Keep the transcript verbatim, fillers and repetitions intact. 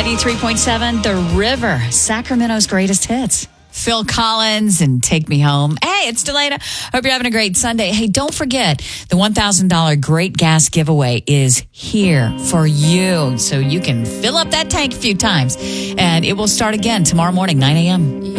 ninety-three point seven, The River, Sacramento's greatest hits. Phil Collins and Take Me Home. Hey, it's Delana. Hope you're having a great Sunday. Hey, don't forget, the one thousand dollars Great Gas giveaway is here for you. So you can fill up that tank a few times. And it will start again tomorrow morning, nine a.m.